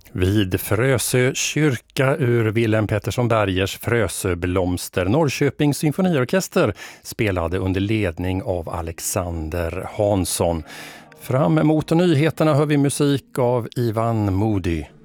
Vid Frösö kyrka ur Wilhelm Pettersson Bergers Frösöblomster. Norrköpings symfoniorkester spelade under ledning av Alexander Hansson. Fram emot nyheterna hör vi musik av Ivan Moody.